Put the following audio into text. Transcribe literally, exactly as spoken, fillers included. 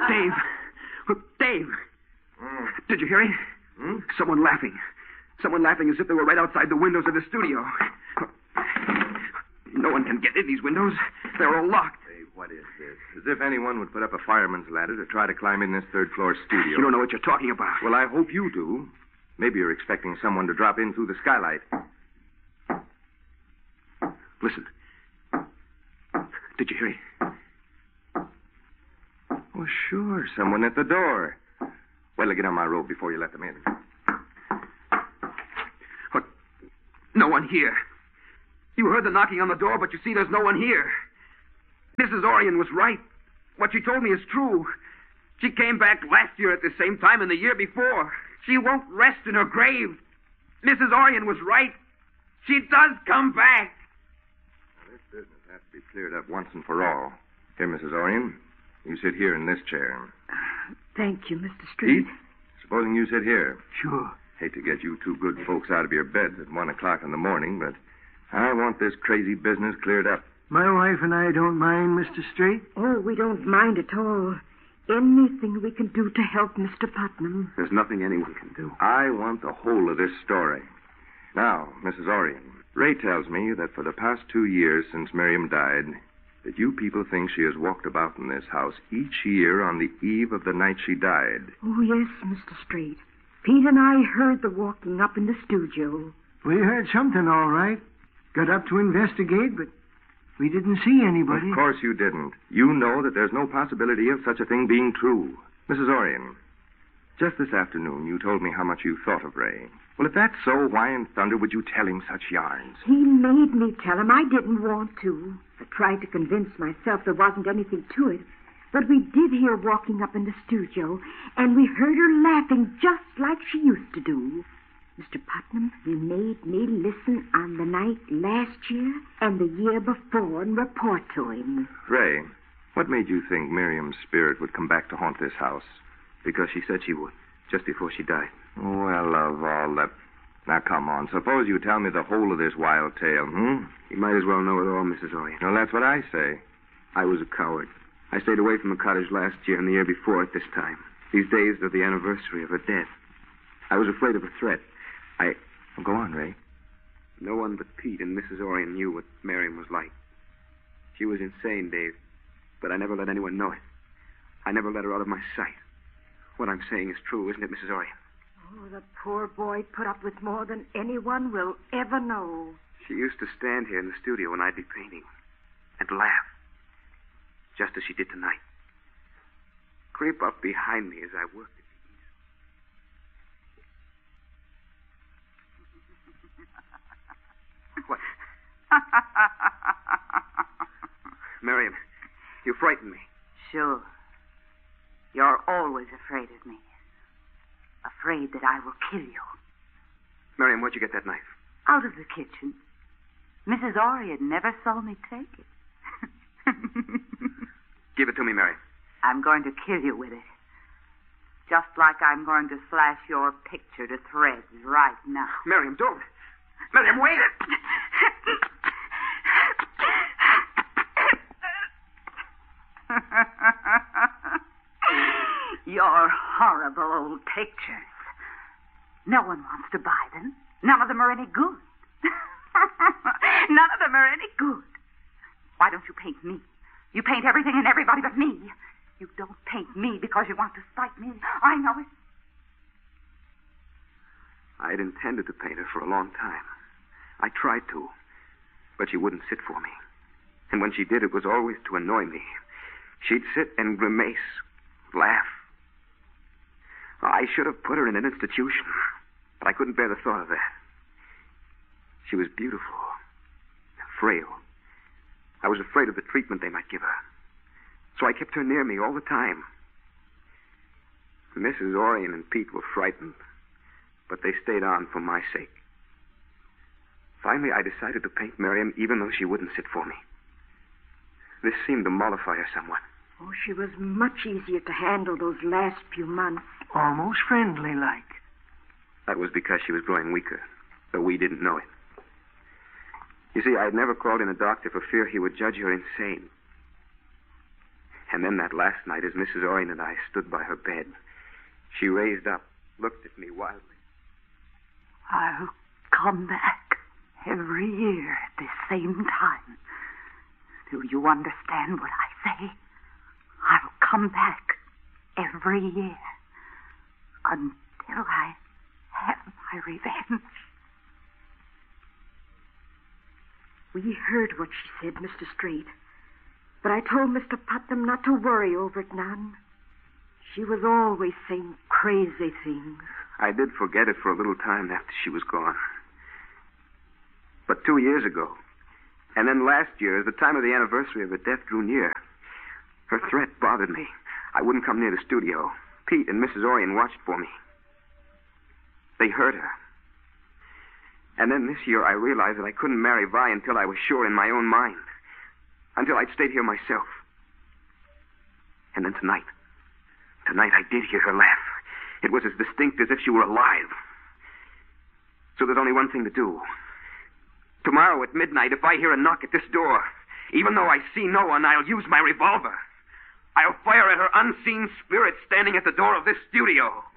Dave. Dave. Mm. Did you hear it? Hmm? Someone laughing. Someone laughing as if they were right outside the windows of the studio. No one can get in these windows. They're all locked. Hey, what is this? As if anyone would put up a fireman's ladder to try to climb in this third-floor studio. You don't know what you're talking about. Well, I hope you do. Maybe you're expecting someone to drop in through the skylight. Listen. Did you hear it? Oh, sure. Someone at the door. Well, get on my robe before you let them in. What? No one here. You heard the knocking on the door, but you see there's no one here. Missus Orion was right. What she told me is true. She came back last year at the same time and the year before. She won't rest in her grave. Missus Orion was right. She does come back. Now, this business has to be cleared up once and for all. Here, Missus Orion, you sit here in this chair. Thank you, Mister Street. Pete, supposing you sit here. Sure. Hate to get you two good folks out of your beds at one o'clock in the morning, but I want this crazy business cleared up. My wife and I don't mind, Mister Straight. Oh, we don't mind at all. Anything we can do to help Mister Putnam. There's nothing anyone can do. I want the whole of this story. Now, Missus Orion, Ray tells me that for the past two years since Miriam died, that you people think she has walked about in this house each year on the eve of the night she died. Oh, yes, Mister Straight. Pete and I heard the walking up in the studio. We heard something, all right. Got up to investigate, but we didn't see anybody. Of course you didn't. You know that there's no possibility of such a thing being true. Missus Orion, just this afternoon you told me how much you thought of Ray. Well, if that's so, why in thunder would you tell him such yarns? He made me tell him. I didn't want to. I tried to convince myself there wasn't anything to it. But we did hear walking up in the studio, and we heard her laughing just like she used to do. Mister Putnam, he made me listen on the night last year and the year before and report to him. Ray, what made you think Miriam's spirit would come back to haunt this house? Because she said she would, just before she died. Well, of all that... Now, come on. Suppose you tell me the whole of this wild tale, hmm? You might as well know it all, Missus Orion. Well, that's what I say. I was a coward. I stayed away from the cottage last year and the year before at this time. These days are the anniversary of her death. I was afraid of a threat. I... Well, go on, Ray. No one but Pete and Missus Orion knew what Miriam was like. She was insane, Dave. But I never let anyone know it. I never let her out of my sight. What I'm saying is true, isn't it, Missus Orion? Oh, the poor boy put up with more than anyone will ever know. She used to stand here in the studio when I'd be painting and laugh, just as she did tonight. Creep up behind me as I worked at the ease. What? Miriam, you frightened me. Sure. You're always afraid of me. Afraid that I will kill you. Miriam, where'd you get that knife? Out of the kitchen. Missus Orion never saw me take it. Give it to me, Miriam. I'm going to kill you with it. Just like I'm going to slash your picture to threads right now. Miriam, don't. Miriam, wait it. Your horrible old pictures. No one wants to buy them. None of them are any good. None of them are any good. Why don't you paint me? You paint everything and everybody but me. You don't paint me because you want to spite me. I know it. I'd intended to paint her for a long time. I tried to, but she wouldn't sit for me. And when she did, it was always to annoy me. She'd sit and grimace, laugh. I should have put her in an institution, but I couldn't bear the thought of that. She was beautiful, frail. I was afraid of the treatment they might give her, so I kept her near me all the time. Missus Orion and Pete were frightened, but they stayed on for my sake. Finally, I decided to paint Miriam even though she wouldn't sit for me. This seemed to mollify her somewhat. Oh, she was much easier to handle those last few months. Almost friendly-like. That was because she was growing weaker, though we didn't know it. You see, I had never called in a doctor for fear he would judge her insane. And then that last night, as Missus Orion and I stood by her bed, she raised up, looked at me wildly. I'll come back every year at this same time. Do you understand what I say? I'll come back every year until I have my revenge. We heard what she said, Mister Straight. But I told Mister Putnam not to worry over it none. She was always saying crazy things. I did forget it for a little time after she was gone. But two years ago, and then last year, as the time of the anniversary of her death drew near, her threat bothered me. I wouldn't come near the studio. Pete and Missus Orion watched for me. They heard her. And then this year I realized that I couldn't marry Vi until I was sure in my own mind. Until I'd stayed here myself. And then tonight, tonight I did hear her laugh. It was as distinct as if she were alive. So there's only one thing to do. Tomorrow at midnight, if I hear a knock at this door, even though I see no one, I'll use my revolver. I'll fire at her unseen spirit standing at the door of this studio.